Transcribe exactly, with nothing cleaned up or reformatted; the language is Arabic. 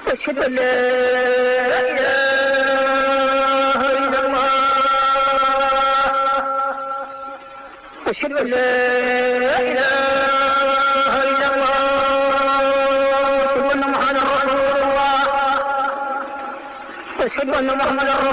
أشهد أن لا إله إلا الله أشهد أن لا إله إلا الله وأن محمدا رسول الله أشهد أن محمدا